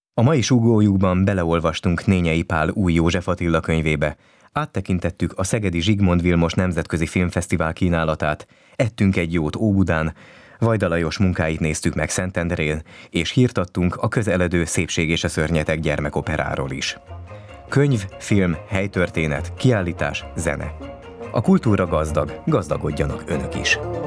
A mai Sugójukban beleolvastunk Nényei Pál Új József Attila könyvébe, áttekintettük a szegedi Zsigmond Vilmos Nemzetközi Filmfesztivál kínálatát, ettünk egy jót Óbudán, Vajda Lajos munkáit néztük meg Szentendrén, és hírt adtunk a közeledő Szépség és a szörnyetek gyermekoperáról is. Könyv, film, helytörténet, kiállítás, zene. A kultúra gazdag, gazdagodjanak önök is!